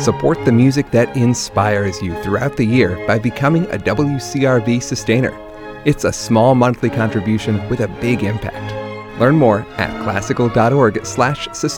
Support the music that inspires you throughout the year by becoming a WCRV sustainer. It's a small monthly contribution with a big impact. Learn more at classical.org/sustain.